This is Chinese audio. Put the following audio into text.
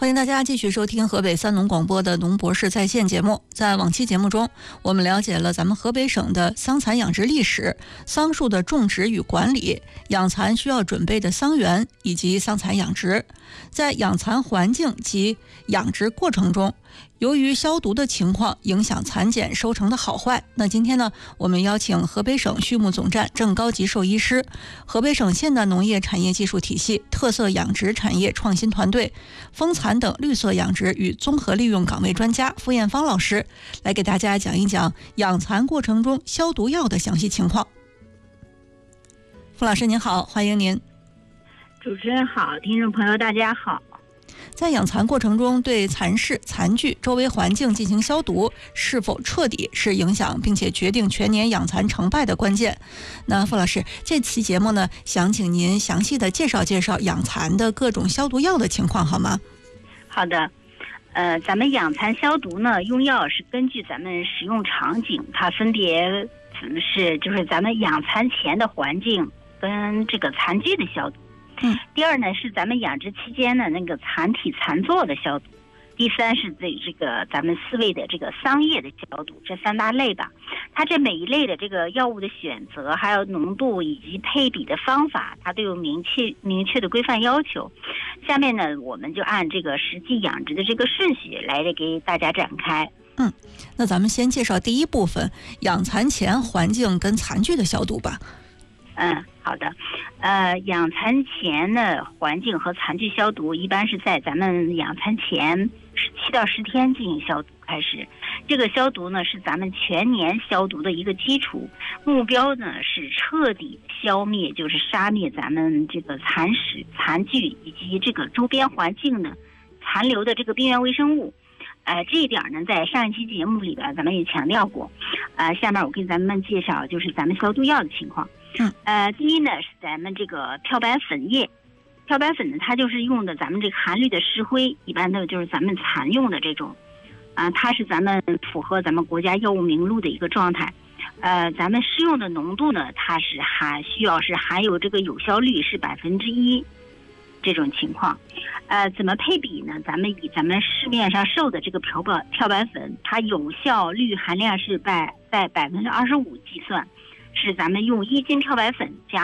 欢迎大家继续收听河北三农广播的农博士在线节目。在往期节目中，我们了解了咱们河北省的桑蚕养殖历史、桑树的种植与管理、养蚕需要准备的桑园以及桑蚕养殖。在养蚕环境及养殖过程中，由于消毒的情况影响蚕茧收成的好坏。那今天呢，我们邀请河北省畜牧总站正高级兽医师、河北省现代农业产业技术体系特色养殖产业创新团队、蜂蚕等绿色养殖与综合利用岗位专家付艳芳老师来给大家讲一讲养蚕过程中消毒药的详细情况。付老师您好，欢迎您。 主持人好，听众朋友大家好。 在养蚕过程中，对蚕室、蚕具周围环境进行消毒是否彻底，是影响并且决定全年养蚕成败的关键。那付老师，这期节目呢，想请您详细的介绍介绍养蚕的各种消毒药的情况，好吗？ 好的，咱们养蚕消毒呢，用药是根据咱们使用场景，它分别就是咱们养蚕前的环境跟这个蚕具的消毒。第二呢是咱们养殖期间的那个蚕体蚕座的消毒，第三是这个咱们饲喂的这个桑叶的消毒，这三大类吧。它这每一类的这个药物的选择，还有浓度以及配比的方法，它都有明确的规范要求。下面呢，我们就按这个实际养殖的这个顺序来给大家展开。 那咱们先介绍第一部分，养蚕前环境跟蚕具的消毒吧。 好的，养蚕前的环境和蚕具消毒，一般是在咱们养蚕前7到10天进行消毒开始。这个消毒呢，是咱们全年消毒的一个基础，目标呢是彻底消灭，就是杀灭咱们这个蚕室、蚕具以及这个周边环境的残留的这个病原微生物。这一点呢，在上一期节目里边咱们也强调过。下面我给咱们介绍就是咱们消毒药的情况。第一呢是咱们这个漂白粉液。漂白粉呢，它就是用的咱们这个含氯的石灰，一般的就是咱们蚕用的这种。它是咱们符合咱们国家药物名录的一个状态。咱们施用的浓度呢，它是需要是含有这个有效率是1%这种情况。怎么配比呢？咱们以咱们市面上售的这个漂白粉，它有效率含量是在25%计算，是咱们用1斤漂白粉加